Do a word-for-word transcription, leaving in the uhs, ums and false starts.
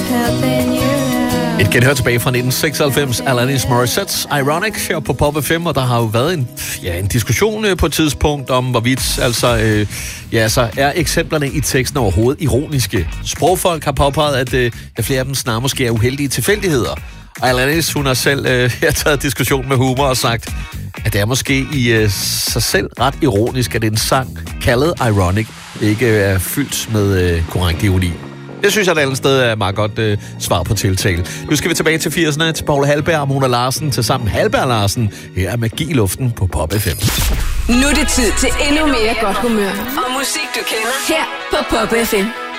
Et genhør tilbage fra nitten seksoghalvfems, Alanis Morissette's Ironic her på Pop F M, og der har jo været en, ja, en diskussion på et tidspunkt om, hvorvidt altså, øh, ja, altså, er eksemplerne i teksten overhovedet ironiske. Sprogfolk har påpeget, at øh, ja, flere af dem snart måske er uheldige tilfældigheder. Og Alanis, hun har selv øh, taget diskussion med humor og sagt, at det er måske i øh, sig selv ret ironisk, at en sang kaldet Ironic ikke er fyldt med øh, korrekt ironi. Det synes jeg, at et andet sted er meget godt øh, svar på tiltale. Nu skal vi tilbage til firserne, til Paul Halberg og Mona Larsen, til sammen Halberg Larsen. Her er Magi i luften på Pop F M. Nu er det tid til endnu mere godt humør og musik, du kender her på Pop F M.